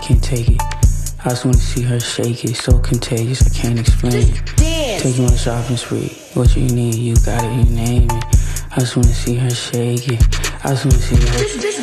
can't take it. I just wanna see her shake it, so contagious, I can't explain it. Take you on a shopping spree, what you need, you got it, you name it. I just wanna see her shake it, I just wanna see her